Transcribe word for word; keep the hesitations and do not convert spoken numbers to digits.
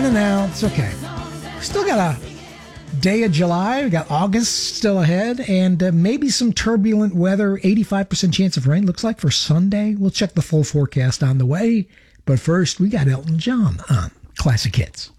and out. It's okay. Still got a day of July. We got August still ahead, and uh, maybe some turbulent weather. eighty-five percent chance of rain, looks like, for Sunday. We'll check the full forecast on the way. But first, we got Elton John on Classic Hits.